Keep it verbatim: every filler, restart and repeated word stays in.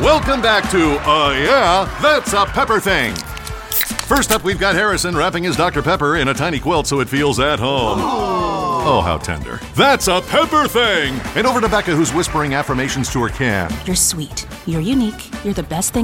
Welcome back to Uh Yeah, That's a Pepper Thing. First up, we've got Harrison wrapping his Doctor Pepper in a tiny quilt so it feels at home. Oh, how tender. That's a Pepper Thing! And over to Becca, who's whispering affirmations to her can. You're sweet. You're unique. You're the best thing